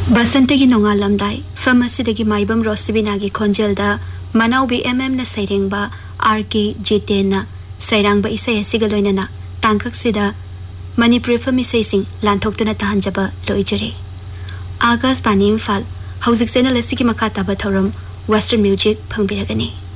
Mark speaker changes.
Speaker 1: बसंतगी नोंगालमदाई फार्मेसीदगी Maibam रोसिबिनागी खोंजेलदा मनाउबी MM न सैरेंगबा R K जेतेना सैरांगबा इसे असिगा लोइनना तांककसिदा Manipuri film इसेसिंग लांथोक्तना तहंजबा लोइजरे आकाश पानी इम्फाल हौजिक चैनल असिगी मखा ताबा थौरम वेस्टर्न म्यूजिक फंगबिरगनी।